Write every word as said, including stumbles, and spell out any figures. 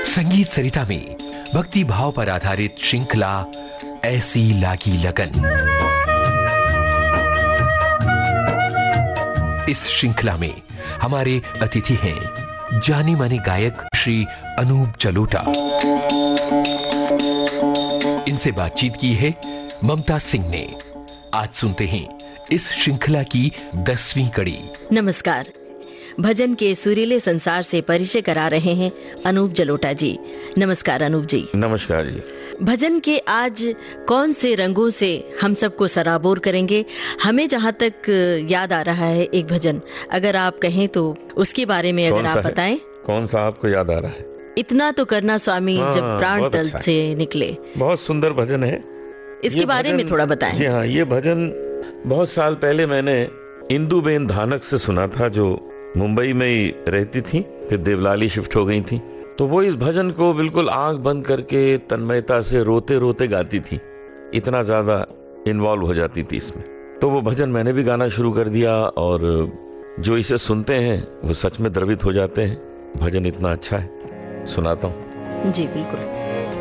संगीत सरिता में भक्ति भाव पर आधारित श्रृंखला ऐसी लागी लगन। इस श्रृंखला में हमारे अतिथि हैं जाने माने गायक श्री अनूप जलोटा। इनसे बातचीत की है ममता सिंह ने। आज सुनते हैं इस श्रृंखला की दसवीं कड़ी। नमस्कार। भजन के सुरीले संसार से परिचय करा रहे हैं अनूप जलोटा जी। नमस्कार अनूप जी। नमस्कार जी। भजन के आज कौन से रंगों से हम सबको सराबोर करेंगे? हमें जहाँ तक याद आ रहा है एक भजन, अगर आप कहें तो उसके बारे में अगर आप बताएं। कौन सा आपको याद आ रहा है? इतना तो करना स्वामी हाँ, जब प्राण तल अच्छा से निकले। बहुत सुंदर भजन है। इसके बारे में थोड़ा बताएं। जी हाँ, ये भजन बहुत साल पहले मैंने इंदुबेन धानक से सुना था, जो मुंबई में ही रहती थी, फिर देवलाली शिफ्ट हो गई थी। तो वो इस भजन को बिल्कुल आंख बंद करके तन्मयता से रोते रोते गाती थी, इतना ज्यादा इन्वॉल्व हो जाती थी इसमें। तो वो भजन मैंने भी गाना शुरू कर दिया और जो इसे सुनते हैं वो सच में द्रवित हो जाते हैं। भजन इतना अच्छा है, सुनाता हूँ। जी बिल्कुल।